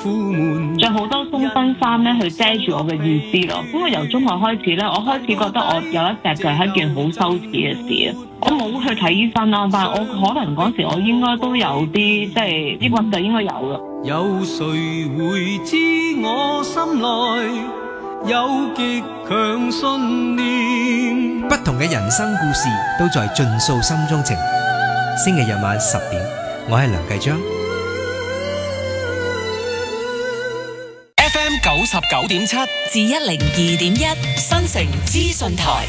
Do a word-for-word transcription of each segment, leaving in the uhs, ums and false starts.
苦悶， 着好多鬆身衫咧去遮住我嘅意思咯。咁我由中學開始咧，我開始覺得我有一隻腳係一件好羞恥嘅事啊！我冇去睇醫生啦，但係我可能嗰時我應該都有啲即係呢個就應該有啦。 有誰會知我心內有極強信念？ 不同嘅人生故事都在盡訴心中情。星期日晚十點，我係梁繼章。 F M 九十九點七至一零二點一新城資訊台。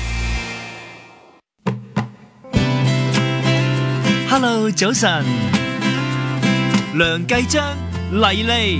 Hello， 早晨，梁繼章嚟嚟。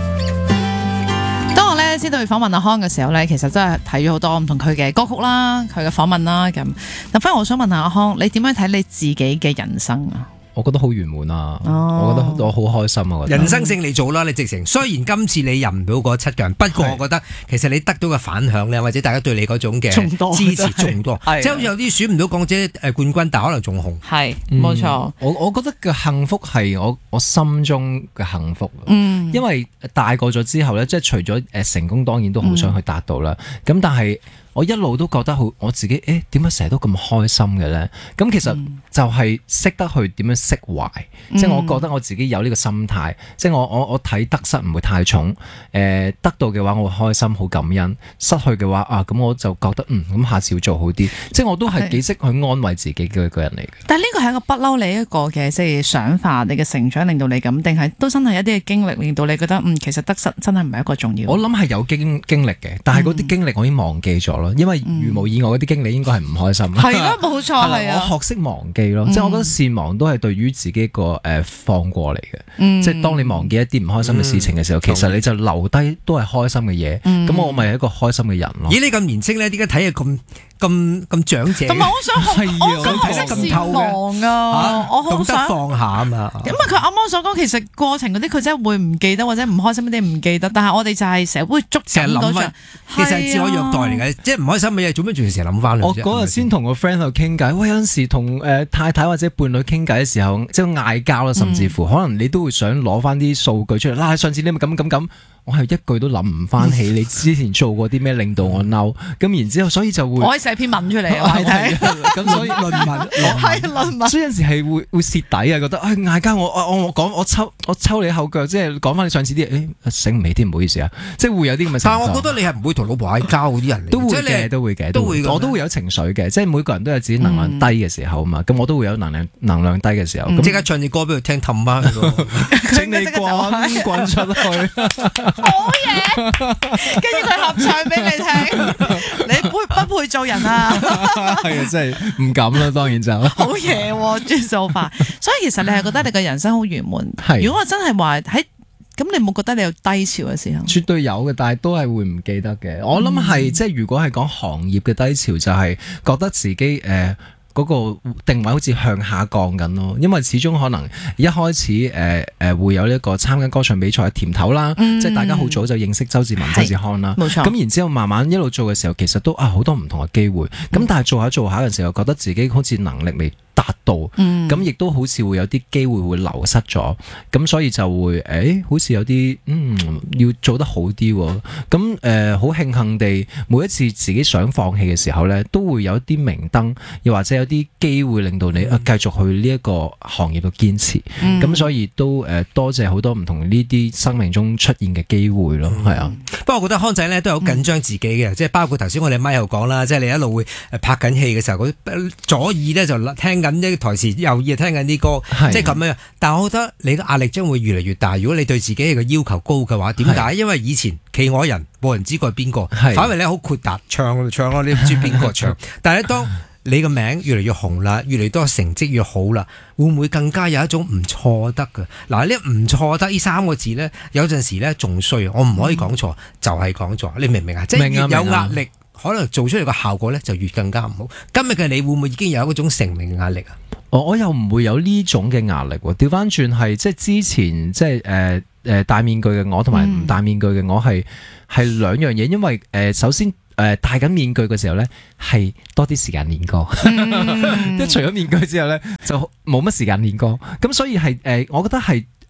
當我咧知道要訪問阿康嘅時候咧，其實真係睇咗好多唔同佢嘅歌曲啦，佢嘅訪問啦咁。但反而我想問下阿康，你點樣睇你自己嘅人生啊？ 我覺得好圓滿啊！ 哦、 我覺得我好開心啊！我覺得人生勝利組啦，你直情雖然今次你入唔到嗰七強，不過我覺得其實你得到嘅反響咧，或者大家對你嗰種嘅支持仲多，即係好似有啲選唔到港姐誒冠軍，但可能仲紅。 係冇錯， 我我覺得嘅幸福係我我心中嘅幸福。 嗯， 因為大個咗之後咧，即係除咗誒成功，當然都好想去達到啦。咁、嗯、但係我一路都覺得好，我自己誒點解成日都咁開心嘅咧？咁其實就係識得去點樣釋懷，嗯、即係我覺得我自己有呢個心態，即係我我我睇得失唔會太重，誒、呃、得到嘅話我會開心好感恩，失去嘅話啊咁我就覺得嗯咁下次要做好啲，即係我都係幾識去安慰自己嘅一個人嚟嘅。 但係呢個係一個不嬲你一個嘅即係想法，你嘅成長令到你咁，定係都真係一啲嘅經歷令到你覺得嗯其實得失真係唔係一個重要。 我諗係有經經歷嘅，但係嗰啲經歷我已經忘記咗。因為如無意外嗰啲經歷應該係唔開心。 係啦，冇錯係啊。 我學識忘記咯，嗯、即係我覺得善忘都係對於自己個誒放過嚟嘅。嗯、即係當你忘記一啲唔開心嘅事情嘅時候，嗯、其實你就留低都係開心嘅嘢。咁、嗯、我咪係一個開心嘅人咯。 咦？你咁年輕咧，點解睇嘢咁咁咁長者？ 同埋我想學， 啊、 我想學識善忘啊！我好想放下啊嘛。 因為佢啱啱所講，其實過程嗰啲佢真係會唔記得或者唔開心嗰啲唔記得，但係我哋就係成日會捉緊嗰場。 其實係自我虐待嚟嘅，即係唔開心嘅嘢，做咩仲要成日諗翻？ 我嗰日先同個 friend 喺度傾偈，喂，有陣時同誒太太或者伴侶傾偈嘅時候，即係嗌交啦，甚至乎、嗯、可能你都會想攞翻啲數據出嚟。嗱，上次你咪咁咁咁。我係一句都諗唔翻起你之前做過啲咩令到我嬲，咁然之後所以就會我可以寫篇文出嚟我睇， 咁所以論文係論文， 所以有陣時係會會蝕底啊，覺得唉嗌交我我我講我抽我抽你後腳，即係講翻你上次啲嘢，誒醒唔起添，唔好意思啊，即係會有啲咁嘅情況。 但係我覺得你係唔會同老婆嗌交嗰啲人嚟， 都會嘅，都會嘅，都會，我都會有情緒嘅，即係每個人都有自己能量低嘅時候啊嘛，咁我都會有能量能量低嘅時候，咁即刻唱啲歌俾佢聽氹翻佢咯， 請你滾滾出去。 好嘢，跟住佢合唱俾你聽，你配不配做人啊？ 係啊，真係唔敢啦，當然就好嘢，轉數快。所以其實你係覺得你嘅人生好圓滿。 係， 如果我真係話喺咁，你冇覺得你有低潮嘅時候？ 絕對有嘅，但係都係會唔記得嘅。我諗係即係如果係講行業嘅低潮，就係覺得自己誒。呃嗰個定位好似向下降緊咯，因為始終可能一開始誒誒、呃呃、會有呢一個參加歌唱比賽嘅甜頭啦，嗯、即係大家好早就認識周志文、周志康啦， 冇錯。 咁然之後慢慢一路做嘅時候，其實都啊好多唔同嘅機會，咁、嗯、但係做下做下嘅時候，覺得自己好似能力未達到，咁亦、嗯、都好似會有啲機會會流失咗，咁所以就會誒、欸、好似有啲嗯要做得好啲，咁誒好慶幸地每一次自己想放棄嘅時候咧，都會有一啲明燈，又或者有啲機會令到你啊繼續去呢一個行業度堅持，咁、嗯、所以都誒、呃、多謝好多唔同呢啲生命中出現嘅機會咯，係、嗯、啊。 不過我覺得康仔咧都係好緊張自己嘅，即係、嗯、包括頭先我哋咪又講啦，即係你一路會拍緊戲嘅時候，左耳咧就聽緊啲台詞，右耳聽緊啲歌，即係咁樣。但係我覺得你嘅壓力將會越嚟越大。如果你對自己嘅要求高嘅話，點解？是因為以前企鵝人冇人知佢係邊個，是反為咧好豁達唱唱咯，你唔知邊個唱。但係咧當你個名越嚟越紅啦，越嚟越多成績越好啦，會唔會更加有一種唔錯得㗎？嗱，呢唔錯得呢三個字咧，有陣時咧仲衰，我唔可以講錯，嗯、就係講錯，你明唔明啊？即係越有壓力，可能做出嚟個效果咧就越更加唔好。今日嘅你會唔會已經有嗰種成名嘅壓力啊？ 我我又唔會有呢種嘅壓力喎，調翻轉係即係之前即係誒誒戴面具嘅我同埋唔戴面具嘅我係係兩樣嘢，因為誒、呃、首先。誒、呃、戴緊面具嘅時候咧，係多啲時間練歌。即係、嗯、除咗面具之後咧，就冇乜時間練歌。咁所以係誒、呃，我覺得係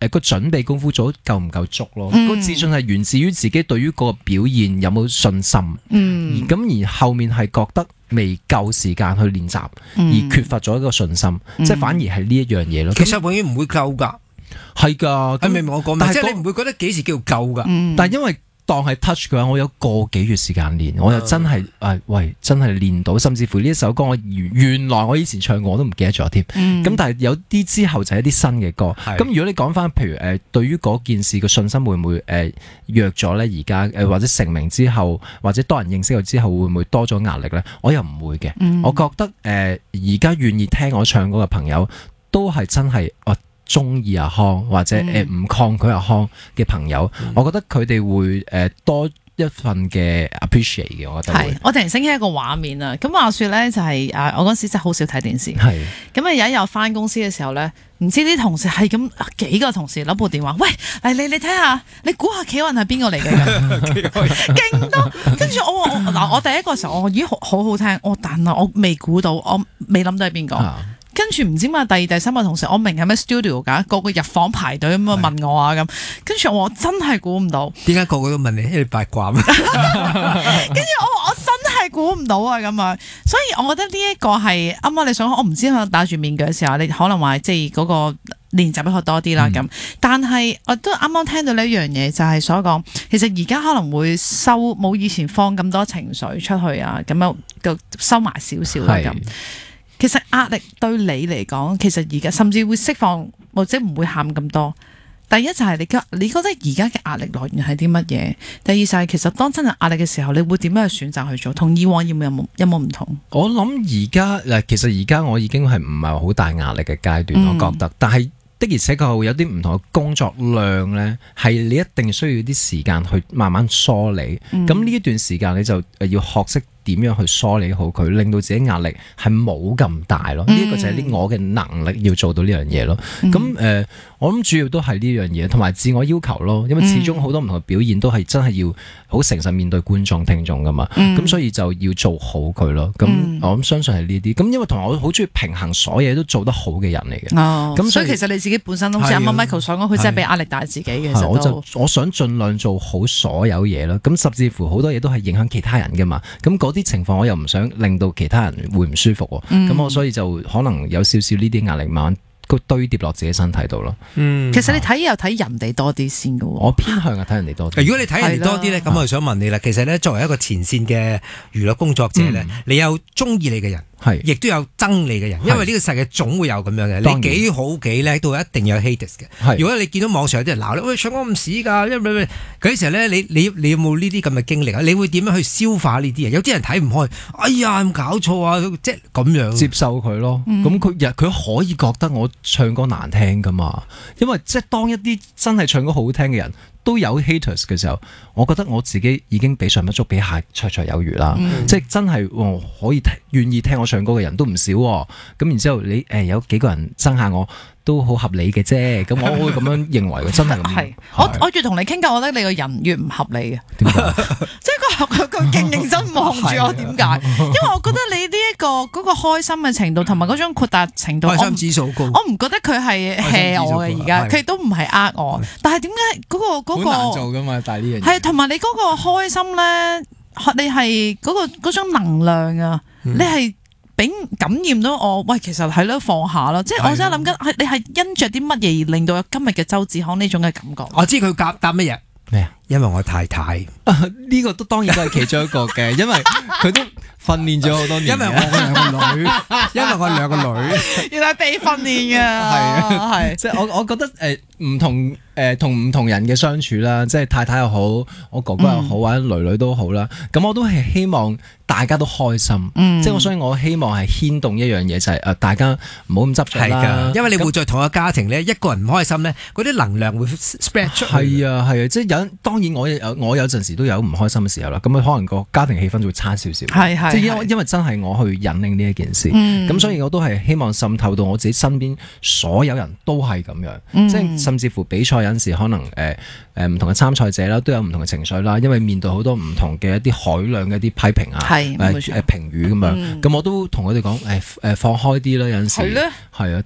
誒個準備功夫做得夠唔夠足咯？ 嗯個自信係源自於自己對於個表現有冇信心。 嗯， 咁而後面係覺得未夠時間去練習， 嗯而缺乏咗一個信心， 嗯即係反而係呢一樣嘢咯。 其實永遠唔會夠㗎， 係㗎， 你明唔明我講咩？ 但係嗰即係你唔會覺得幾時叫做夠㗎？ 嗯但係因為當係 touch 嘅話，我有個幾月時間練，我又真係誒、哎、喂，真係練到，甚至乎呢一首歌我原原來我以前唱過我都唔記得咗添。咁、 嗯但係有啲之後就係一啲新嘅歌。 係咁如果你講翻譬如誒、呃、對於嗰件事嘅信心會唔會誒、呃、弱咗咧？而家誒或者成名之後，或者多人認識佢之後，會唔會多咗壓力咧？我又唔會嘅。 嗯我覺得誒而家願意聽我唱歌嘅朋友，都係真係我中意阿康或者誒唔抗拒阿康嘅朋友， 嗯我覺得佢哋會誒、呃、多一份嘅 appreciate 嘅，我覺得會係，我突然醒起一個畫面啊！咁話說咧，就係、誒，我嗰時真係好少睇電視。 係咁啊有一日翻公司嘅時候咧，唔知啲同事係咁幾個同事攞部電話，喂，嚟你你睇下，你估下企雲係邊個嚟嘅？勁多。跟住我話我嗱，我第一個時候我咦好好好聽，我但係我未估到，我未諗到係邊個。 啊跟住唔知點解第二第三個同事，我明係咩 studio 㗎，個個入房排隊咁樣問我啊咁。跟住我真係估唔到。 點解個個都問你？因為八卦咩？ 跟住我我真係估唔到啊咁樣，所以我覺得呢一個係啱啱你想，我唔知我戴住面具嘅時候，你可能話即係嗰個練習得多啲啦咁。 嗯但係我都啱啱聽到呢一樣嘢，就係所講，其實而家可能會收冇以前放咁多情緒出去啊，咁樣就收埋少少啦咁。其實壓力對你嚟講，其實而家甚至會釋放或者唔會喊咁多。第一就係你覺你覺得而家嘅壓力來源係啲乜嘢？第二就係其實當真係壓力嘅時候，你會點樣去選擇去做？同以往有冇有冇唔同？ 我諗而家嗱，其實而家我已經係唔係好大壓力嘅階段， 嗯我覺得，但係的而且確會有啲唔同嘅工作量咧，係你一定需要啲時間去慢慢梳理。咁呢、 嗯、 一段時間你就要學識點樣去梳理好佢，令到自己壓力係冇咁大咯。呢一、 嗯個就係呢我嘅能力要做到呢樣嘢咯。咁誒、 嗯呃，我諗主要都係呢樣嘢，同埋自我要求咯。因為始終好多唔同嘅表現都係真係要好誠實面對觀眾聽眾噶嘛。咁、 嗯所以就要做好佢咯。咁、 嗯我諗相信係呢啲。咁因為同埋我好中意平衡所有嘢都做得好嘅人嚟嘅。 哦，咁咁所以所以其實你自己本身好似啱啱 Michael 所講，佢真係俾壓力大自己嘅，其係我實都就我想盡量做好所有嘢啦，咁甚至乎好多嘢都係影響其他人噶嘛，咁嗰啲情況我又唔想令到其他人會唔舒服喎，咁、 嗯我所以就可能有少少呢啲壓力慢慢堆疊落自己身體度咯。 嗯其實你睇又睇人哋多啲先嘅喎。 我偏向係睇人哋多啲。 如果你睇人哋多啲咧， 係啦咁我就想問你啦。其實咧，作為一個前線嘅娛樂工作者咧，你有中意你嘅人， 係亦都有憎你嘅人，因為呢個世界總會有咁樣嘅。 當然你幾好幾叻都一定有 haters 嘅。 係如果你見到網上有啲人鬧你，喂唱歌唔屎㗎，因為嗰啲時候咧，你你你有冇呢啲咁嘅經歷啊？你會點樣去消化呢啲啊？有啲人睇唔開，哎呀有冇搞錯啊！即係咁樣接受佢咯， 嗯咁佢日佢可以覺得我唱歌難聽噶嘛，因為即係當一啲真係唱歌好聽嘅人都有 haters 嘅時候，我覺得我自己已經比上不足，比下綽綽有餘啦。 嗯即係真係、哦、可以聽願意聽我唱歌嘅人都唔少、喎，咁然之後你誒、呃、有幾個人憎下我都好合理嘅啫，咁我會咁樣認為嘅，真係咁。 係，我我越同你傾偈，我覺得你個人越唔合理嘅。 點解？ 即係佢佢佢勁認真望住我，點解？因為我覺得你呢、一個嗰、個開心嘅程度，同埋嗰種豁達程度，我開唔心指數高。 我唔覺得佢係 hea 我嘅而家， 係佢都唔係呃我。但係點解嗰個嗰、個噶嘛，但係呢樣係同埋你嗰個開心咧，你係嗰、個嗰種能量啊， 嗯你係俾感染到我。喂，其實係咯，放下啦，即係我真係諗緊，係你係因着啲乜嘢而令到有今日嘅周子康呢種嘅感覺？ 我知佢答答乜嘢？ 咩啊？ 因為我太太， 呢個都當然都係其中一個嘅，因為佢都訓練咗好多年。 因為我兩個女，因為我兩個女。 原來被訓練嘅， 係啊係即係我我覺得誒唔、呃、同誒同唔同人嘅相處啦，即係太太又好，我哥哥又好，或者女女都好啦。咁我都係希望大家都開心， 嗯即係我所以我希望係牽動一樣嘢就係、是、誒大家唔好咁執着係啦㗎，。因為你活在同一個家庭咧，一個人唔開心咧，嗰啲能量會 spread 出去。 係啊係啊，即係有當然我有我有陣時都有唔開心嘅時候啦，咁可能個家庭氣氛就會差少少。 係係即係因為因為真係我去引領呢一件事，咁、 嗯所以我都係希望滲透到我自己身邊所有人都係咁樣， 嗯即係甚至乎比賽有陣時可能誒誒唔同嘅參賽者啦，都有唔同嘅情緒啦，因為面對好多唔同嘅一啲海量嘅一啲批評啊，誒誒係冇錯評語咁樣，咁、 嗯我都同佢哋講誒誒放開啲啦，有陣時係咧係啊。